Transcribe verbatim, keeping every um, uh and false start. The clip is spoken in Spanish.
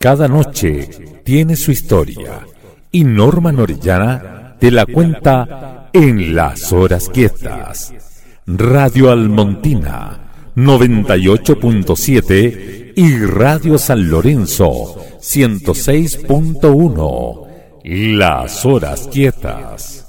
Cada noche tiene su historia y Norman Orellana te la cuenta en Las Horas Quietas. Radio Almontina noventa y ocho punto siete y Radio San Lorenzo ciento seis punto uno. Las Horas Quietas.